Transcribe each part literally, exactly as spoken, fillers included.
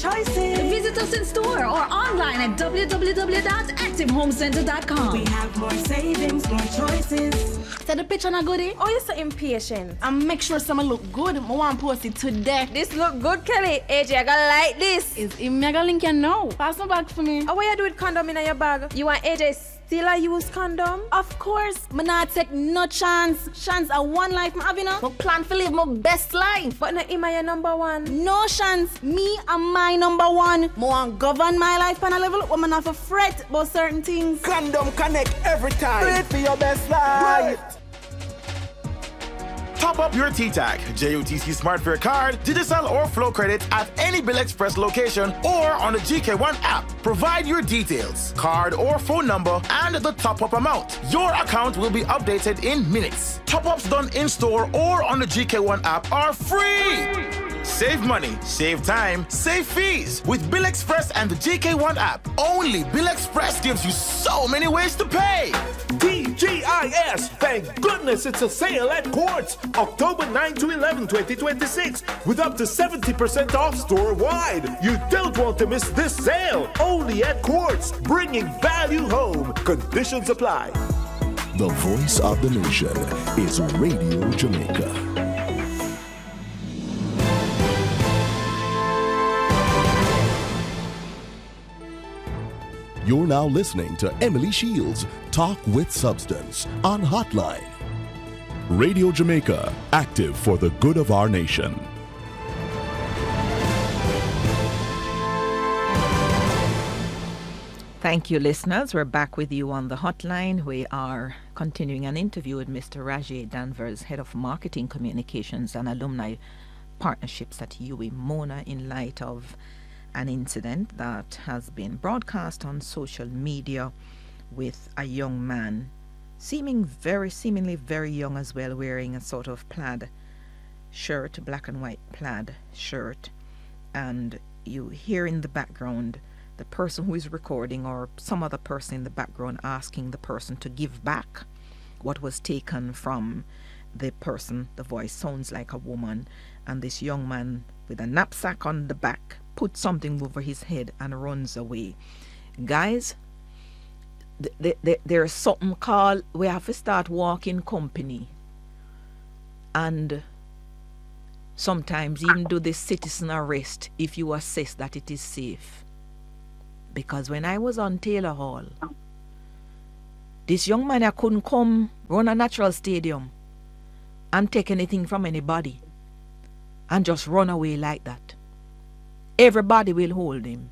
choices. Visit us in store or online at w w w dot active home center dot com. We have more savings, more choices. Set the picture na goodie. Oh, you're so impatient. And make sure someone look good. I want to post it today. This look good, Kelly. A J, I gotta like this. Is it mega link you know? Pass my bag for me. Oh, what you do with condom in your bag? You want A J still a use condom? Of course. I not take no chance. Chance a one life I have, you know. I plan to live my best life. But not him your number one. No chance. Me and my number one. I want to govern my life on a level where I have to fret about certain things. Condom connect every time. Great for your best life. Right. Top up your T-Tag, J O T C SmartFare card, digital or flow credits at any Bill Express location or on the G K one app. Provide your details, card or phone number, and the top-up amount. Your account will be updated in minutes. Top-ups done in-store or on the G K one app are free. Save money, save time, save fees with Bill Express and the G K one app. Only Bill Express gives you so many ways to pay. T G I S, thank goodness it's a sale at Quartz, October ninth to eleventh, twenty twenty-six, with up to seventy percent off store-wide. You don't want to miss this sale. Only at Quartz, bringing value home. Conditions apply. The voice of the nation is Radio Jamaica. You're now listening to Emily Shields Talk with Substance on Hotline. Radio Jamaica, active for the good of our nation. Thank you, listeners. We're back with you on the hotline. We are continuing an interview with Mister Rajay Danvers, Head of Marketing Communications and Alumni Partnerships at U W I Mona, in light of an incident that has been broadcast on social media with a young man, seeming very, seemingly very young as well, wearing a sort of plaid shirt, black and white plaid shirt, and you hear in the background the person who is recording or some other person in the background asking the person to give back what was taken from the person. The voice sounds like a woman, and this young man with a knapsack on the back puts something over his head and runs away. Guys, th- th- th- there's something called, we have to start walking company, and sometimes even do the citizen arrest if you assess that it is safe. Because when I was on Taylor Hall, this young man, I couldn't come run a natural stadium and take anything from anybody and just run away like that. Everybody will hold him.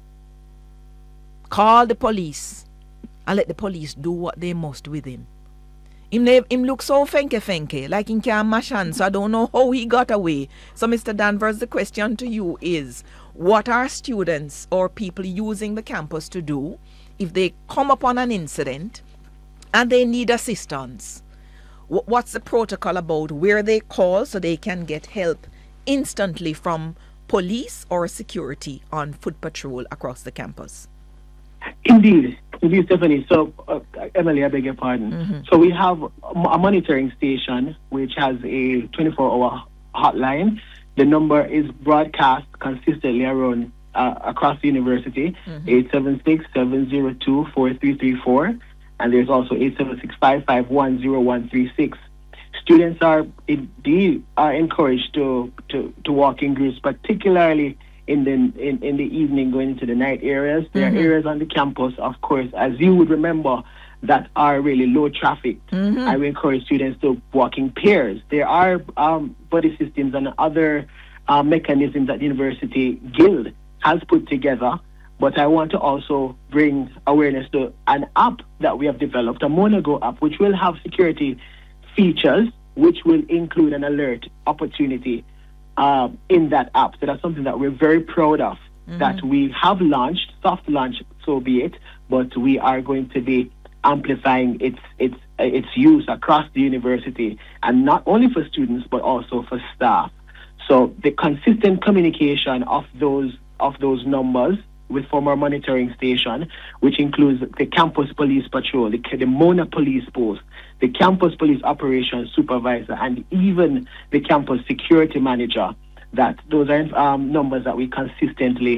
Call the police and let the police do what they must with him. Him, him look so fenke fenke, like he can't mash hands, so I don't know how he got away. So Mister Danvers, the question to you is, what are students or people using the campus to do if they come upon an incident and they need assistance? What's the protocol about? Where they call so they can get help instantly from police or security on foot patrol across the campus? Indeed, indeed, Stephanie. So, uh, Emily, I beg your pardon. Mm-hmm. So we have a monitoring station which has a twenty-four hour hotline. The number is broadcast consistently around uh, across the university, mm-hmm. eight seven six, seven zero two, four three three four, and there's also eight seven six, five five one, zero one three six. Students are indeed are encouraged to, to, to walk in groups, particularly in the in, in the evening, going into the night areas. There mm-hmm. are areas on the campus, of course, as you would remember, that are really low traffic. Mm-hmm. I would encourage students to walk in pairs. There are um, buddy systems and other uh, mechanisms that the University Guild has put together. But I want to also bring awareness to an app that we have developed, a Monago app, which will have security features, which will include an alert opportunity uh, in that app. So that's something that we're very proud of, mm-hmm. that we have launched, soft launch, so be it, but we are going to be amplifying its its its use across the university, and not only for students but also for staff. So the consistent communication of those of those numbers with former monitoring station, which includes the campus police patrol, the, the Mona police post, the campus police operations supervisor, and even the campus security manager, that those are um, numbers that we consistently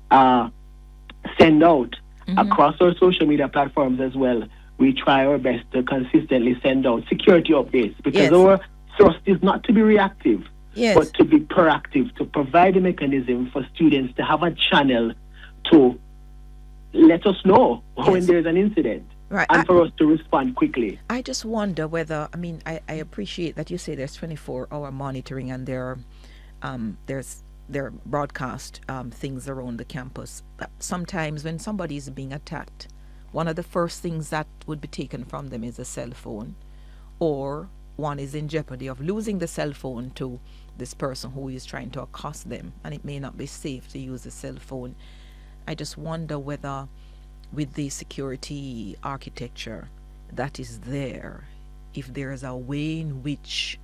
uh, send out Mm-hmm. across our social media platforms as well. We try our best to consistently send out security updates because Yes. our thrust is not to be reactive, Yes. but to be proactive, to provide a mechanism for students to have a channel to let us know when Yes. there's an incident Right. and I- for us to respond quickly. I just wonder whether, I mean, I, I appreciate that you say there's twenty-four hour monitoring and there, um, there's there broadcast um, things around the campus. But sometimes when somebody is being attacked, one of the first things that would be taken from them is a cell phone, or one is in jeopardy of losing the cell phone to this person who is trying to accost them, and it may not be safe to use a cell phone. I just wonder whether with the security architecture that is there, if there is a way in which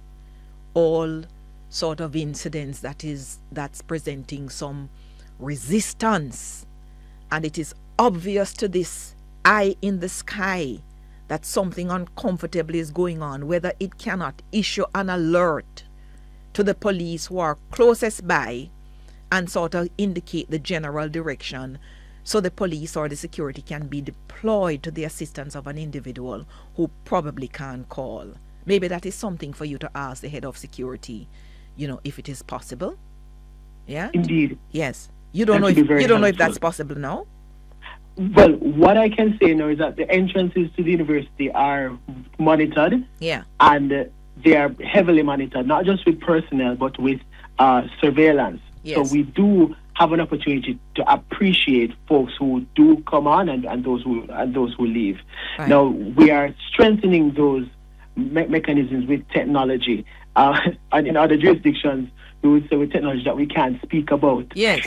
all sort of incidents that is that's presenting some resistance, and it is obvious to this eye in the sky that something uncomfortable is going on, whether it cannot issue an alert to the police who are closest by and sort of indicate the general direction, so the police or the security can be deployed to the assistance of an individual who probably can't call. Maybe that is something for you to ask the head of security, you know, if it is possible. Yeah? Indeed. Yes. You don't That know would if be very you don't know if helpful. that's possible now? Well, what I can say now is that the entrances to the university are monitored. Yeah. And uh, they are heavily monitored, not just with personnel, but with uh, surveillance. Yes. So we do have an opportunity to appreciate folks who do come on and, and those who and those who leave. Right. Now, we are strengthening those me- mechanisms with technology. Uh, and in other jurisdictions, we would say with technology that we can't speak about. Yes.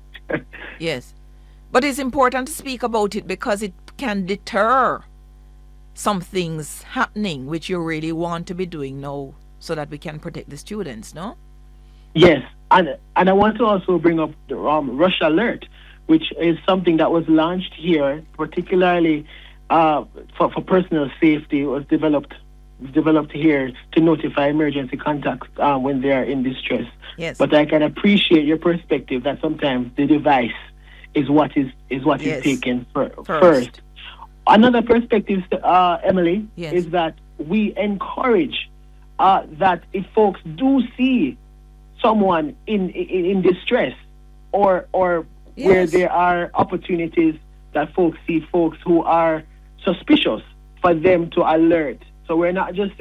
Yes. But it's important to speak about it because it can deter some things happening which you really want to be doing now so that we can protect the students, no? Yes, and and I want to also bring up the um, Rush Alert, which is something that was launched here, particularly uh, for, for personal safety. It was developed developed here to notify emergency contacts uh, when they are in distress. Yes. But I can appreciate your perspective that sometimes the device is what is is what Yes. is taken fir- First. first. Another perspective, uh, Emily, Yes. is that we encourage uh, that if folks do see someone in in, in distress, or or where Yes. there are opportunities that folks see folks who are suspicious, for them to alert. So we're not just